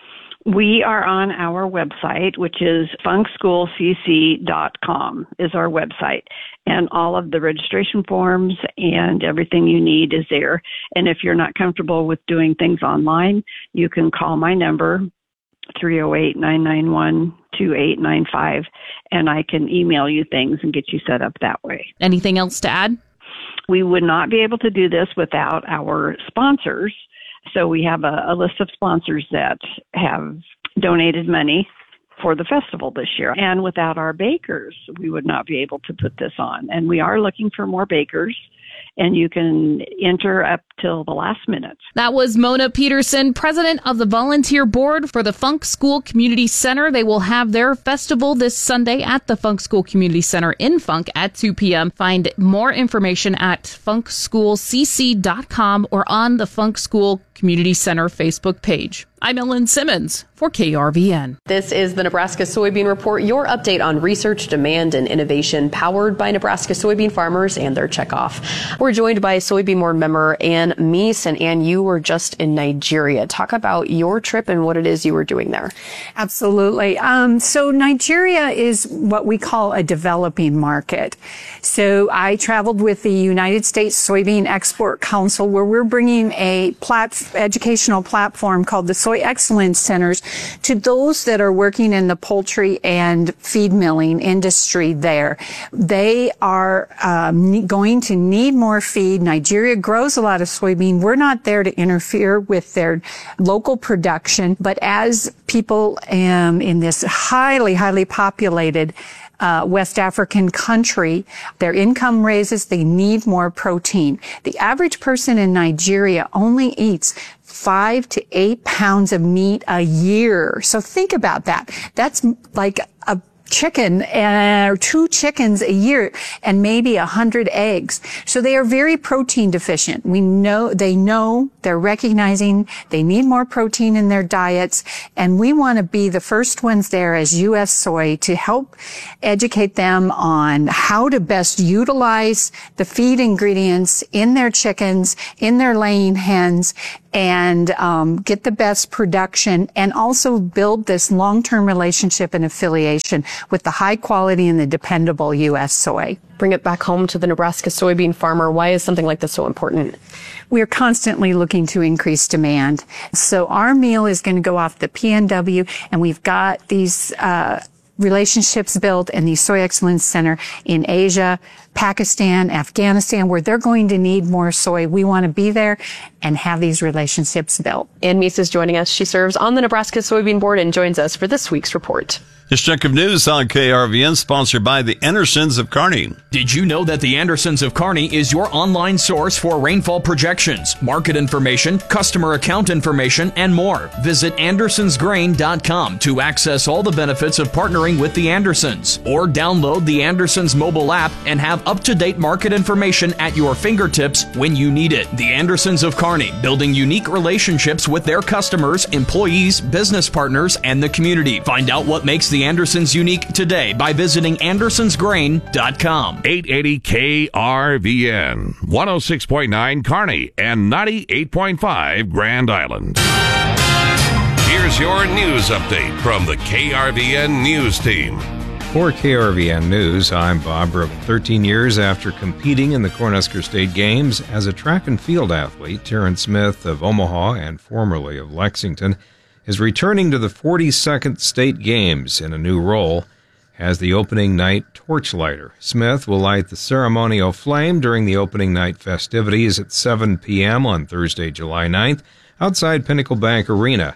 We are on our website, which is funk school c c dot com is our website. And all of the registration forms and everything you need is there. And if you're not comfortable with doing things online, you can call my number, three oh eight, nine nine one, two eight nine five, and I can email you things and get you set up that way. Anything else to add? We would not be able to do this without our sponsors. So we have a, a list of sponsors that have donated money for the festival this year. And without our bakers, we would not be able to put this on. And we are looking for more bakers, and you can enter up till the last minute. That was Mona Peterson, president of the volunteer board for the Funk School Community Center. They will have their festival this Sunday at the Funk School Community Center in Funk at two p.m. Find more information at funk school c c dot com or on the Funk School Community Center Facebook page. I'm Ellen Simmons for K R V N. This is the Nebraska Soybean Report, your update on research, demand, and innovation powered by Nebraska soybean farmers and their checkoff. We're joined by soybean board member Ann Meese. And Ann, you were just in Nigeria. Talk about your trip and what it is you were doing there. Absolutely. Um, so Nigeria is what we call a developing market. So I traveled with the United States Soybean Export Council, where we're bringing a platform educational platform called the Soy Excellence Centers to those that are working in the poultry and feed milling industry there. They are um, going to need more feed. Nigeria grows a lot of soybean. We're not there to interfere with their local production, but as people um, in this highly, highly populated Uh, West African country, their income raises, they need more protein. The average person in Nigeria only eats five to eight pounds of meat a year. So think about that. That's like a chicken or two chickens a year and maybe a hundred eggs. So they are very protein deficient. We know, they know, they're recognizing they need more protein in their diets. And we want to be the first ones there as U S Soy to help educate them on how to best utilize the feed ingredients in their chickens, in their laying hens, and um, get the best production and also build this long-term relationship and affiliation with the high quality and the dependable U S soy. Bring it back home to the Nebraska soybean farmer. Why is something like this so important? We are constantly looking to increase demand. So our meal is going to go off the P N W, and we've got these uh relationships built in the Soy Excellence Center in Asia, Pakistan, Afghanistan, where they're going to need more soy. We want to be there and have these relationships built. Ann Meese is joining us. She serves on the Nebraska Soybean Board and joins us for this week's report. This chunk of news on K R V N, sponsored by the Andersons of Kearney. Did you know that the Andersons of Kearney is your online source for rainfall projections, market information, customer account information, and more? Visit andersons grain dot com to access all the benefits of partnering with the Andersons, or download the Andersons mobile app and have up-to-date market information at your fingertips when you need it. The Andersons of Kearney, building unique relationships with their customers, employees, business partners, and the community. Find out what makes the Andersons unique today by visiting andersons grain dot com. eight eighty K R V N, one oh six point nine Kearney, and ninety-eight point five Grand Island. Here's your news update from the K R V N News Team. For K R V N News, I'm Bob Brooke. thirteen years after competing in the Cornhusker State Games as a track and field athlete, Terrence Smith of Omaha and formerly of Lexington is returning to the forty-second State Games in a new role as the opening night torchlighter. Smith will light the ceremonial flame during the opening night festivities at seven p.m. on Thursday, July ninth, outside Pinnacle Bank Arena.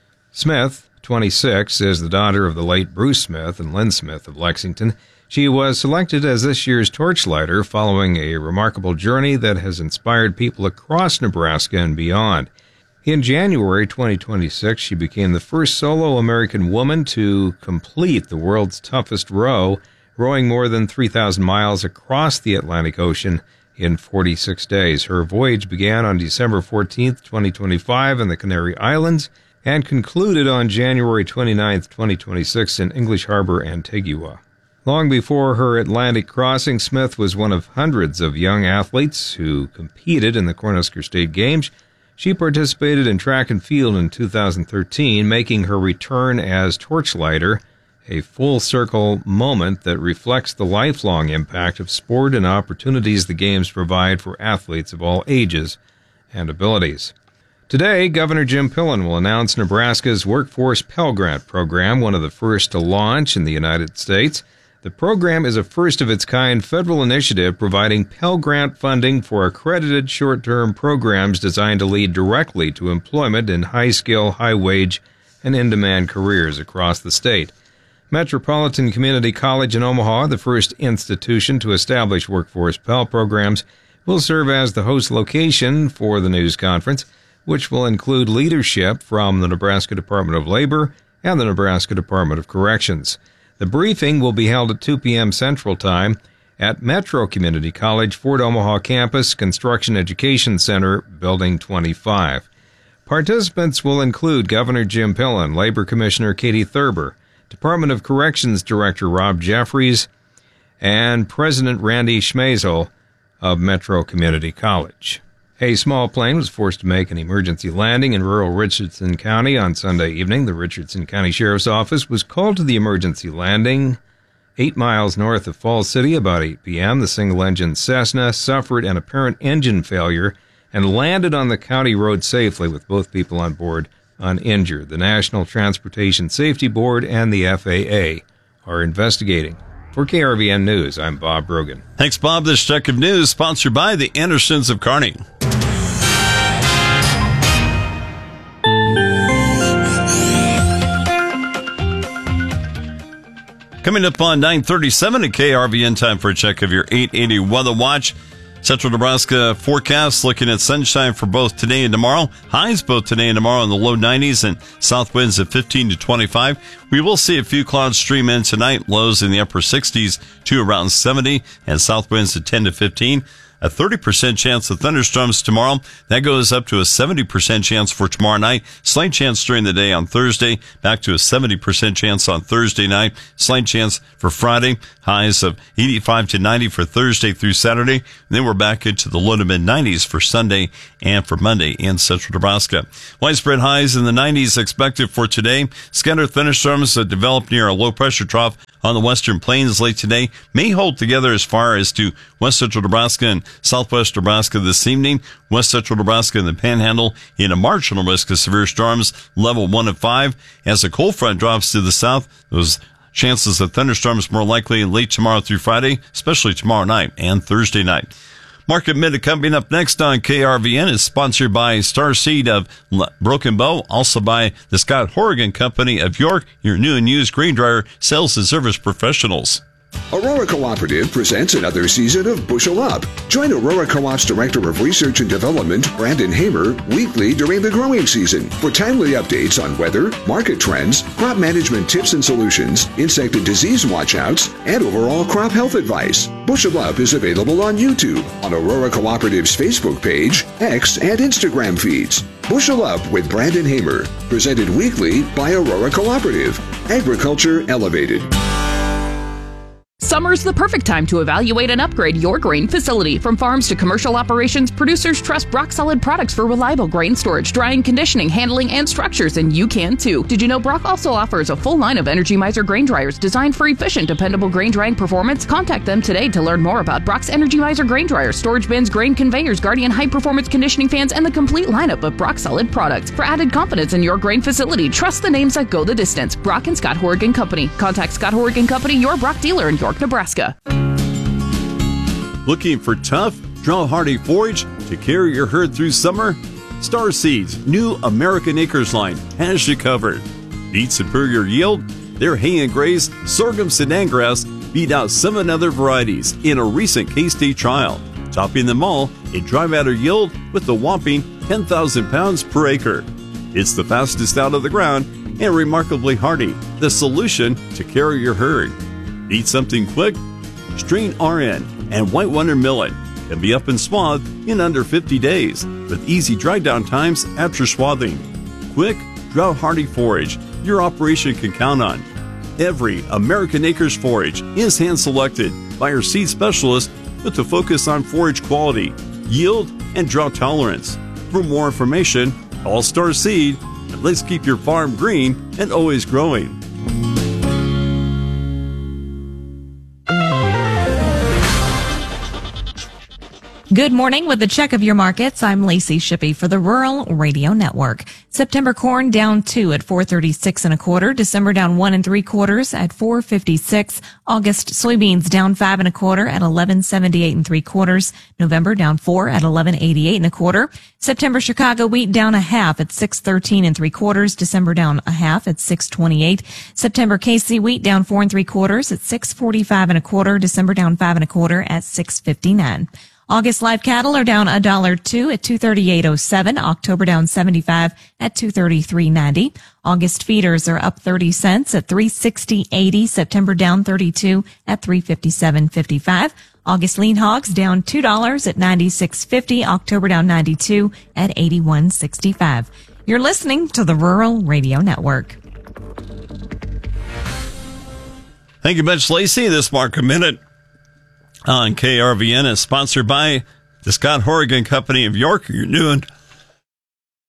Smith, twenty-six, is the daughter of the late Bruce Smith and Lynn Smith of Lexington. She was selected as this year's torchlighter following a remarkable journey that has inspired people across Nebraska and beyond. In January twenty twenty-six, she became the first solo American woman to complete the world's toughest row, rowing more than three thousand miles across the Atlantic Ocean in forty-six days. Her voyage began on December fourteenth, twenty twenty-five in the Canary Islands and concluded on January twenty-ninth, twenty twenty-six in English Harbor, Antigua. Long before her Atlantic crossing, Smith was one of hundreds of young athletes who competed in the Cornhusker State Games. She participated in track and field in two thousand thirteen, making her return as torchlighter a full-circle moment that reflects the lifelong impact of sport and opportunities the Games provide for athletes of all ages and abilities. Today, Governor Jim Pillen will announce Nebraska's Workforce Pell Grant program, one of the first to launch in the United States. The program is a first-of-its-kind federal initiative providing Pell Grant funding for accredited short-term programs designed to lead directly to employment in high-skill, high-wage, and in-demand careers across the state. Metropolitan Community College in Omaha, the first institution to establish Workforce Pell programs, will serve as the host location for the news conference, which will include leadership from the Nebraska Department of Labor and the Nebraska Department of Corrections. The briefing will be held at two p.m. Central Time at Metro Community College, Fort Omaha Campus, Construction Education Center, Building twenty-five. Participants will include Governor Jim Pillen, Labor Commissioner Katie Thurber, Department of Corrections Director Rob Jeffries, and President Randy Schmazel of Metro Community College. A small plane was forced to make an emergency landing in rural Richardson County on Sunday evening. The Richardson County Sheriff's Office was called to the emergency landing eight miles north of Falls City about eight p.m. The single-engine Cessna suffered an apparent engine failure and landed on the county road safely with both people on board uninjured. The National Transportation Safety Board and the F A A are investigating. For K R V N News, I'm Bob Brogan. Thanks, Bob. This check of news sponsored by the Andersons of Kearney. Coming up on nine thirty-seven at K R V N, time for a check of your eight eighty Weather Watch. Central Nebraska forecast looking at sunshine for both today and tomorrow. Highs both today and tomorrow in the low nineties and south winds of fifteen to twenty-five. We will see a few clouds stream in tonight. Lows in the upper sixties to around seventy and south winds of ten to fifteen. A thirty percent chance of thunderstorms tomorrow. That goes up to a seventy percent chance for tomorrow night. Slight chance during the day on Thursday. Back to a seventy percent chance on Thursday night. Slight chance for Friday. Highs of eighty-five to ninety for Thursday through Saturday. And then we're back into the low to mid nineties for Sunday and for Monday in central Nebraska. Widespread highs in the nineties expected for today. Scattered thunderstorms that develop near a low pressure trough on the western plains late today may hold together as far as to west central Nebraska and southwest Nebraska this evening. West central Nebraska and the Panhandle in a marginal risk of severe storms, level one of five. As a cold front drops to the south, those chances of thunderstorms more likely late tomorrow through Friday, especially tomorrow night and Thursday night. Market Minute coming up next on K R V N is sponsored by Starseed of Broken Bow, also by the Scott Horrigan Company of York, your new and used grain dryer sales and service professionals. Aurora Cooperative presents another season of Bushel Up. Join Aurora Co-op's Director of Research and Development, Brandon Hamer, weekly during the growing season for timely updates on weather, market trends, crop management tips and solutions, insect and disease watchouts, and overall crop health advice. Bushel Up is available on YouTube, on Aurora Cooperative's Facebook page, X, and Instagram feeds. Bushel Up with Brandon Hamer, presented weekly by Aurora Cooperative. Agriculture Elevated. Summer's the perfect time to evaluate and upgrade your grain facility. From farms to commercial operations, producers trust Brock Solid products for reliable grain storage, drying, conditioning, handling, and structures, and you can too. Did you know Brock also offers a full line of Energy Miser grain dryers designed for efficient, dependable grain drying performance? Contact them today to learn more about Brock's Energy Miser grain dryers, storage bins, grain conveyors, Guardian high-performance conditioning fans, and the complete lineup of Brock Solid products. For added confidence in your grain facility, trust the names that go the distance. Brock and Scott Horrigan Company. Contact Scott Horrigan Company, your Brock dealer in York, Nebraska. Looking for tough, drought-hardy forage to carry your herd through summer? Star Seeds' new American Acres line has you covered. Need superior yield? Their hay and graze sorghum Sudan grass beat out seven other varieties in a recent K-State trial, topping them all in dry matter yield with a whopping ten thousand pounds per acre. It's the fastest out of the ground and remarkably hardy, the solution to carry your herd. Need something quick? Strain R N and White Wonder Millet can be up and swathed in under fifty days with easy dry down times after swathing. Quick, drought-hardy forage your operation can count on. Every American Acres forage is hand-selected by our seed specialist with a focus on forage quality, yield, and drought tolerance. For more information, call Star Seed and let's keep your farm green and always growing. Good morning. With the check of your markets, I'm Lacey Shippey for the Rural Radio Network. September corn down two at four thirty-six and a quarter. December down one and three quarters at four fifty-six. August soybeans down five and a quarter at eleven seventy-eight and three quarters. November down four at eleven eighty-eight and a quarter. September Chicago wheat down a half at six thirteen and three quarters. December down a half at six twenty-eight. September K C wheat down four and three quarters at six forty-five and a quarter. December down five and a quarter at six fifty-nine. August live cattle are down a dollar two at two thirty-eight oh seven. October down seventy-five at two thirty-three ninety. August feeders are up thirty cents at three sixty eighty. September down thirty-two at three fifty-seven fifty-five. August lean hogs down two dollars at ninety-six fifty. October down ninety-two at eighty-one sixty-five. You're listening to the Rural Radio Network. Thank you much, Lacey. This Market Minute on K R V N is sponsored by the Scott Horrigan Company of York. You're doing,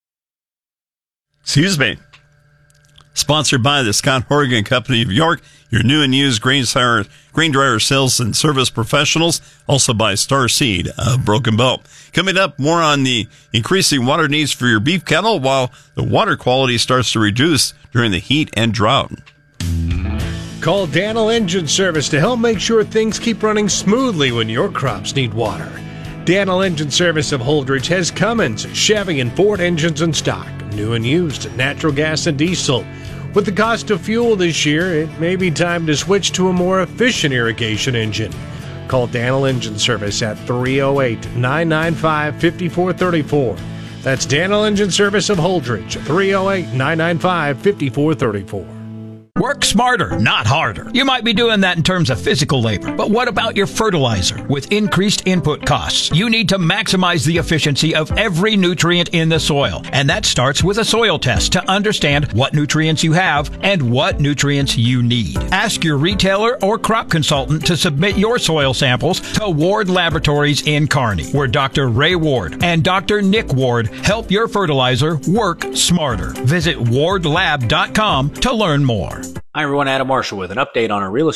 excuse me, sponsored by the Scott Horrigan Company of York, your new and used grain dryer, grain dryer sales and service professionals. Also by Star Seed of Broken Bow. Coming up, more on the increasing water needs for your beef cattle while the water quality starts to reduce during the heat and drought. Call Daniel Engine Service to help make sure things keep running smoothly when your crops need water. Daniel Engine Service of Holdridge has Cummins, Chevy, and Ford engines in stock, new and used, natural gas and diesel. With the cost of fuel this year, it may be time to switch to a more efficient irrigation engine. Call Daniel Engine Service at three oh eight, nine nine five, five four three four. That's Daniel Engine Service of Holdridge, three oh eight, nine nine five, five four three four. Work smarter, not harder. You might be doing that in terms of physical labor, but what about your fertilizer? With increased input costs, you need to maximize the efficiency of every nutrient in the soil. And that starts with a soil test to understand what nutrients you have and what nutrients you need. Ask your retailer or crop consultant to submit your soil samples to Ward Laboratories in Kearney, where Doctor Ray Ward and Doctor Nick Ward help your fertilizer work smarter. Visit ward lab dot com to learn more. Hi everyone, Adam Marshall with an update on our real estate